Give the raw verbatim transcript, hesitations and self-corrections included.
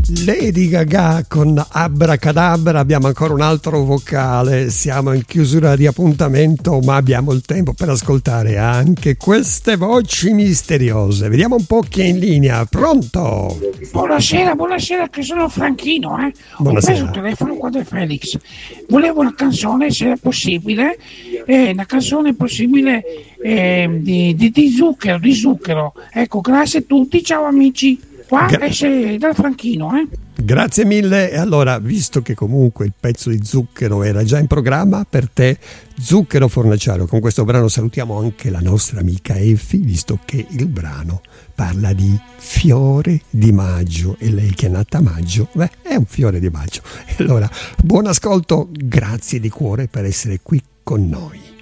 Lady Gaga con Abracadabra. Abbiamo ancora un altro vocale, siamo in chiusura di appuntamento, ma abbiamo il tempo per ascoltare anche queste voci misteriose. Vediamo un po' chi è in linea. Pronto? Buonasera, buonasera, che sono Franchino, eh. Buonasera. Ho preso il telefono qua da Felix. Volevo una canzone, se è possibile, eh, una canzone possibile eh, di, di, di zucchero, di zucchero. Ecco, grazie a tutti, ciao amici. Qua Gra- esce dal Franchino, eh. Grazie mille. E allora, visto che comunque il pezzo di Zucchero era già in programma, per te Zucchero Fornaciaro. Con questo brano salutiamo anche la nostra amica Effi, visto che il brano parla di fiore di maggio e lei che è nata a maggio, beh, è un fiore di maggio. E allora, buon ascolto, grazie di cuore per essere qui con noi.